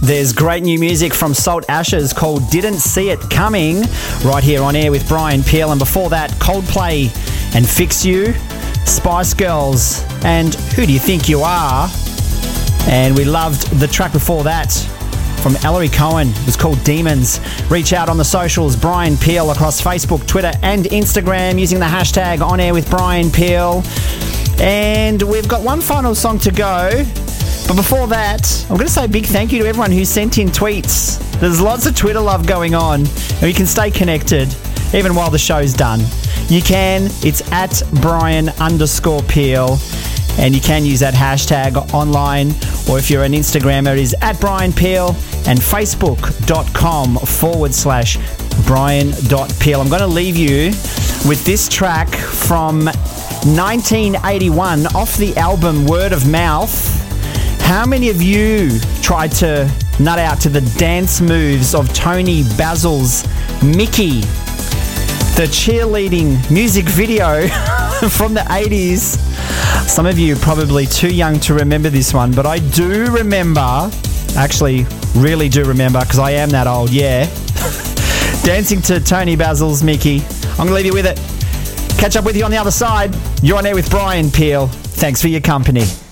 There's great new music from Salt Ashes called Didn't See It Coming, right here on air with Brian Peel. And before that, Coldplay and Fix You, Spice Girls and Who Do You Think You Are? And we loved the track before that from Ellery Cohen. It was called Demons. Reach out on the socials, Brian Peel, across Facebook, Twitter and Instagram using the hashtag On Air with Brian Peel. And we've got one final song to go. But before that, I'm going to say a big thank you to everyone who sent in tweets. There's lots of Twitter love going on, and you can stay connected even while the show's done. You can. It's at Brian_Peel, and you can use that hashtag online, or if you're an Instagrammer, it is at Brian Peel and facebook.com/Brian.Peel. I'm going to leave you with this track from 1981 off the album Word of Mouth. How many of you tried to nut out to the dance moves of Tony Basil's Mickey? The cheerleading music video from the 80s. Some of you are probably too young to remember this one, but I do remember, actually really do remember, because I am that old, yeah. Dancing to Tony Basil's Mickey. I'm going to leave you with it. Catch up with you on the other side. You're on air with Brian Peel. Thanks for your company.